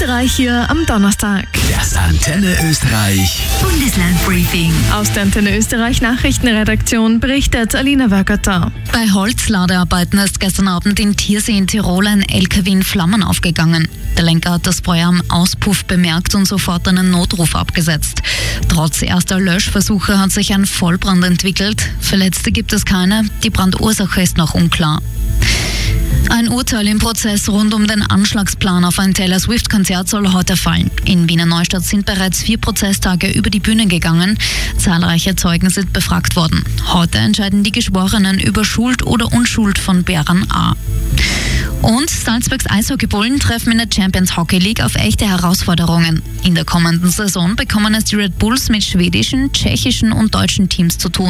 Österreich hier am Donnerstag. Das Antenne Österreich Bundesland-Briefing. Aus der Antenne Österreich Nachrichtenredaktion berichtet Alina Wergatter. Bei Holzladearbeiten ist gestern Abend in Tiersee in Tirol ein LKW in Flammen aufgegangen. Der Lenker hat das Feuer am Auspuff bemerkt und sofort einen Notruf abgesetzt. Trotz erster Löschversuche hat sich ein Vollbrand entwickelt. Verletzte gibt es keine. Die Brandursache ist noch unklar. Ein Urteil im Prozess rund um den Anschlagsplan auf ein Taylor Swift-Konzert soll heute fallen. In Wiener Neustadt sind bereits 4 Prozesstage über die Bühne gegangen. Zahlreiche Zeugen sind befragt worden. Heute entscheiden die Geschworenen über Schuld oder Unschuld von Beran A. Und Salzburgs Eishockeybullen treffen in der Champions Hockey League auf echte Herausforderungen. In der kommenden Saison bekommen es die Red Bulls mit schwedischen, tschechischen und deutschen Teams zu tun.